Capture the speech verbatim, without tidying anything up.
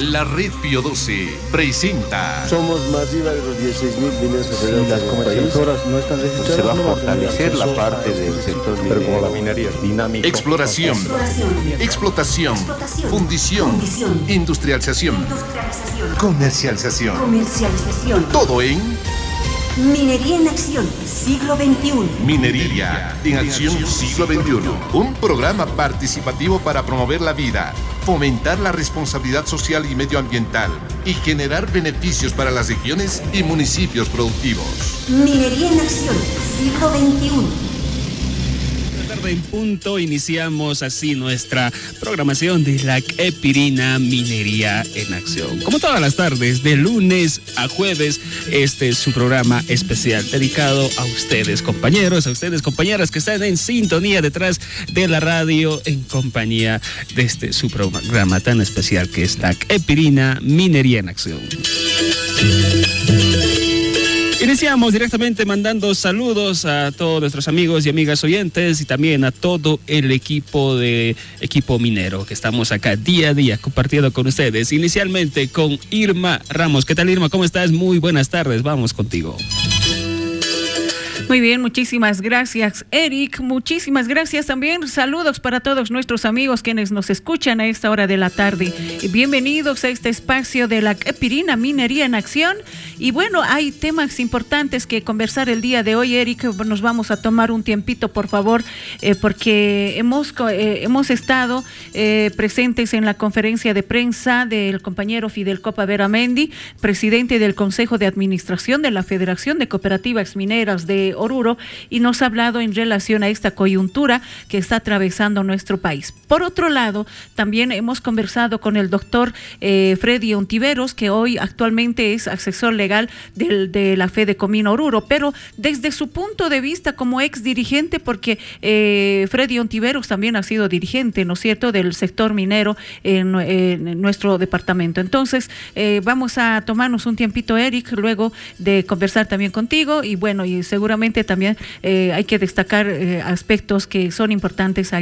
La Red Pío doce presenta. Somos más arriba de los dieciséis mil mineros federales. Si las comercializadoras no están registradas, se va a fortalecer la parte del sector minero. Pero como la minería es dinámica. Exploración, Exploración, explotación, explotación, fundición, fundición, industrialización, industrialización, comercialización. comercialización. Todo en Minería en acción, siglo veintiuno. Minería en Acción Siglo veintiuno. Un programa participativo para promover la vida, fomentar la responsabilidad social y medioambiental y generar beneficios para las regiones y municipios productivos. Minería en acción, siglo veintiuno. En punto iniciamos así nuestra programación de la Epirina Minería en Acción. Como todas las tardes, de lunes a jueves, este es su programa especial dedicado a ustedes, compañeros, a ustedes, compañeras que están en sintonía detrás de la radio en compañía de este su programa tan especial que es la Epirina Minería en Acción. Iniciamos directamente mandando saludos a todos nuestros amigos y amigas oyentes y también a todo el equipo de equipo minero que estamos acá día a día compartiendo con ustedes. Inicialmente con Irma Ramos. ¿Qué tal, Irma? ¿Cómo estás? Muy buenas tardes. Vamos contigo. Muy bien, muchísimas gracias, Eric. Muchísimas gracias también. Saludos para todos nuestros amigos quienes nos escuchan a esta hora de la tarde. Bienvenidos a este espacio de la Epirina Minería en Acción. Y bueno, hay temas importantes que conversar el día de hoy, Eric. Nos vamos a tomar un tiempito, por favor, eh, porque hemos, eh, hemos estado eh, presentes en la conferencia de prensa del compañero Fidel Copa Beramendi, presidente del Consejo de Administración de la Federación de Cooperativas Mineras de Oruro, y nos ha hablado en relación a esta coyuntura que está atravesando nuestro país. Por otro lado, también hemos conversado con el doctor eh, Freddy Ontiveros, que hoy actualmente es asesor legal del, de la Fedecomina Oruro, pero desde su punto de vista como ex dirigente, porque eh, Freddy Ontiveros también ha sido dirigente, ¿no es cierto?, del sector minero en, en nuestro departamento. Entonces, eh, vamos a tomarnos un tiempito, Eric, luego de conversar también contigo, y bueno, y seguramente también eh, hay que destacar eh, aspectos que son importantes